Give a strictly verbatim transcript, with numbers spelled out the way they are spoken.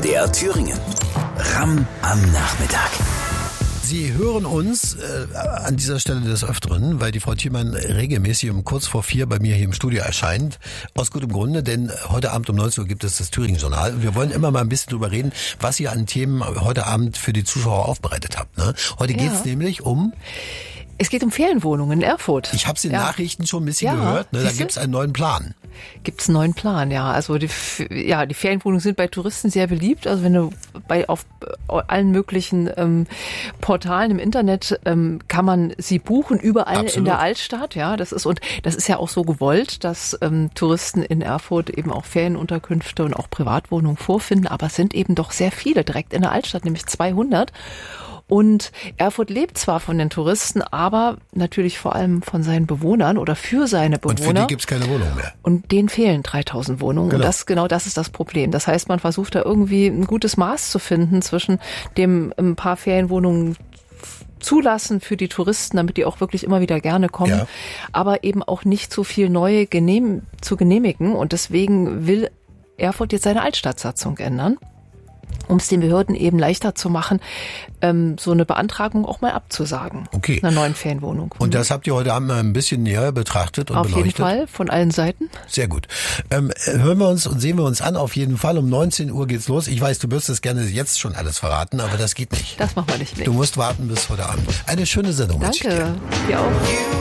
M D R Thüringen. Ramm am Nachmittag. Sie hören uns äh, an dieser Stelle des Öfteren, weil die Frau Thielmann regelmäßig um kurz vor vier bei mir hier im Studio erscheint. Aus gutem Grunde, denn heute Abend um neunzehn Uhr gibt es das Thüringen-Journal. Und wir wollen immer mal ein bisschen drüber reden, was ihr an Themen heute Abend für die Zuschauer aufbereitet habt. Ne? Heute ja. geht es nämlich um... Es geht um Ferienwohnungen in Erfurt. Ich habe es in ja. Nachrichten schon ein bisschen ja, gehört. Ne? Da gibt es einen neuen Plan. Gibt es einen neuen Plan, ja. Also die, ja, die Ferienwohnungen sind bei Touristen sehr beliebt. Also wenn du bei auf allen möglichen ähm, Portalen im Internet ähm, kann man sie buchen, überall Absolut. in der Altstadt. Ja, das ist und das ist ja auch so gewollt, dass ähm, Touristen in Erfurt eben auch Ferienunterkünfte und auch Privatwohnungen vorfinden. Aber es sind eben doch sehr viele direkt in der Altstadt, nämlich zweihundert. Und Erfurt lebt zwar von den Touristen, aber natürlich vor allem von seinen Bewohnern oder für seine Bewohner. Und für die gibt's keine Wohnungen mehr. Und denen fehlen dreitausend Wohnungen. Genau. Und das, genau das ist das Problem. Das heißt, man versucht da irgendwie ein gutes Maß zu finden zwischen dem ein paar Ferienwohnungen zulassen für die Touristen, damit die auch wirklich immer wieder gerne kommen, ja. aber eben auch nicht so viel neue genehm, zu genehmigen. Und deswegen will Erfurt jetzt seine Altstadtsatzung ändern, um es den Behörden eben leichter zu machen, ähm, so eine Beantragung auch mal abzusagen. Okay. Einer neuen Ferienwohnung. Und das habt ihr heute Abend mal ein bisschen näher betrachtet und auf beleuchtet? Auf jeden Fall, von allen Seiten. Sehr gut. Ähm, hören wir uns und sehen wir uns an. Auf jeden Fall um neunzehn Uhr geht's los. Ich weiß, du wirst das gerne jetzt schon alles verraten, aber das geht nicht. Das machen wir nicht. Nee. Du musst warten bis heute Abend. Eine schöne Sendung. Danke. Dir auch.